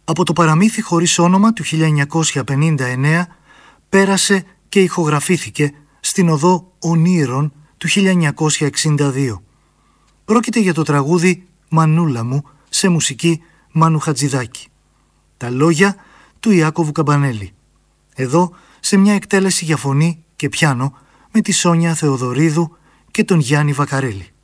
Από το παραμύθι χωρίς όνομα του 1959 πέρασε και ηχογραφήθηκε στην Οδό Ονείρων του 1962. Πρόκειται για το τραγούδι «Μανούλα μου» σε μουσική Μάνου Χατζηδάκη. Τα λόγια του Ιάκωβου Καμπανέλη. Εδώ σε μια εκτέλεση για φωνή και πιάνο με τη Σόνια Θεοδωρίδου και τον Γιάννη Βακαρέλη.